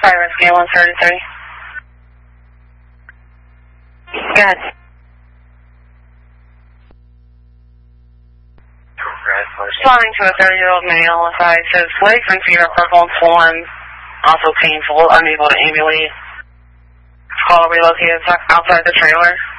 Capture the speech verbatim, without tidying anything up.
Fire Rescue one thirty-three. Go ahead. Responding to a thirty-year-old male with eyes, his legs and feet are purple and swollen, also painful, unable to ambulate. Call relocated outside the trailer.